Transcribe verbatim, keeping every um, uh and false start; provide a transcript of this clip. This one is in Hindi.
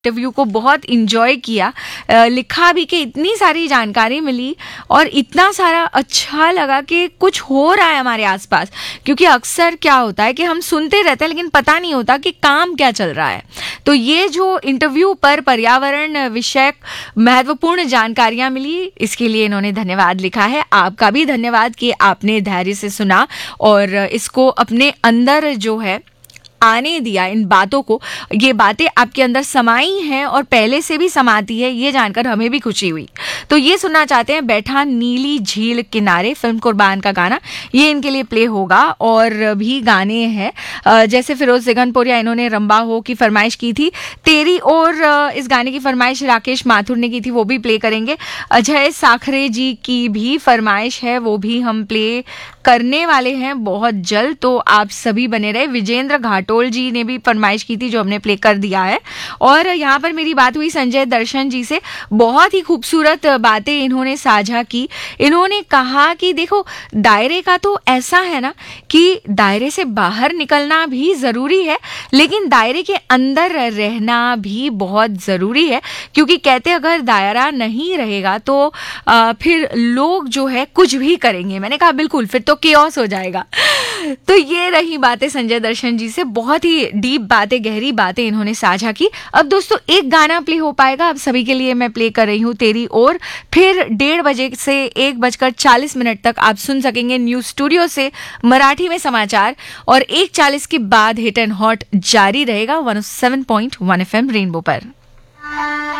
इंटरव्यू को बहुत इंजॉय किया, आ, लिखा भी कि इतनी सारी जानकारी मिली और इतना सारा अच्छा लगा कि कुछ हो रहा है हमारे आसपास। क्योंकि अक्सर क्या होता है कि हम सुनते रहते हैं लेकिन पता नहीं होता कि काम क्या चल रहा है। तो ये जो इंटरव्यू पर पर्यावरण विषयक महत्वपूर्ण जानकारियां मिली, इसके लिए इन्होंने धन्यवाद लिखा है। आपका भी धन्यवाद कि आपने धैर्य से सुना और इसको अपने अंदर जो है आने दिया, इन बातों को। ये बातें आपके अंदर समाई हैं और पहले से भी समाती है, ये जानकर हमें भी खुशी हुई। तो ये सुनना चाहते हैं बैठा नीली झील किनारे, फिल्म कुर्बान का गाना, ये इनके लिए प्ले होगा। और भी गाने हैं जैसे फिरोज सिगनपुरिया, इन्होंने रंबा हो की फरमाइश की थी। तेरी और इस गाने की फरमाइश राकेश माथुर ने की थी, वो भी प्ले करेंगे। अजय साखरे जी की भी फरमाइश है, वो भी हम प्ले करने वाले हैं बहुत जल्द, तो आप सभी बने रहे। विजेंद्र घाटोल जी ने भी फरमाइश की थी जो हमने प्ले कर दिया है। और यहाँ पर मेरी बात हुई संजय दर्शन जी से, बहुत ही खूबसूरत बातें इन्होंने साझा की। इन्होंने कहा कि देखो दायरे का तो ऐसा है ना कि दायरे से बाहर निकलना भी जरूरी है, लेकिन दायरे के अंदर रहना भी बहुत जरूरी है। क्योंकि कहते अगर दायरा नहीं रहेगा तो आ, फिर लोग जो है कुछ भी करेंगे। मैंने कहा बिल्कुल, फिर तो केओस हो जाएगा। तो ये रही बातें संजय दर्शन जी से, बहुत ही डीप बातें, गहरी बातें इन्होंने साझा की। अब दोस्तों एक गाना प्ले हो पाएगा आप सभी के लिए, मैं प्ले कर रही हूँ तेरी ओर। फिर डेढ़ बजे से एक बजकर चालीस मिनट तक आप सुन सकेंगे न्यूज स्टूडियो से मराठी में समाचार, और एक चालीस के बाद हिट एंड हॉट जारी रहेगा one O seven point one F M rainbow पर।